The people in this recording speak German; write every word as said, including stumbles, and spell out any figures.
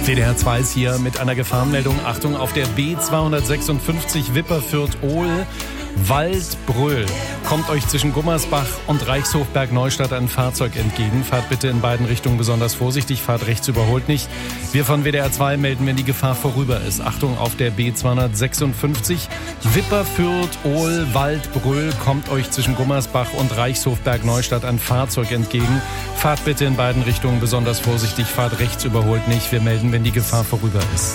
W D R zwei ist hier mit einer Gefahrenmeldung. Achtung, auf der B zweihundertsechsundfünfzig Wipperfürth-Ohl, Waldbröl. Kommt euch zwischen Gummersbach und Reichshofberg-Neustadt ein Fahrzeug entgegen. Fahrt bitte in beiden Richtungen besonders vorsichtig. Fahrt rechts, überholt nicht. Wir von W D R zwei melden, wenn die Gefahr vorüber ist. Achtung, auf der B zweihundertsechsundfünfzig Wipperfürth-Ohl, Waldbröl. Kommt euch zwischen Gummersbach und Reichshofberg-Neustadt ein Fahrzeug entgegen. Fahrt bitte in beiden Richtungen besonders vorsichtig. Fahrt rechts, überholt nicht. Wir melden, wenn die Gefahr vorüber ist.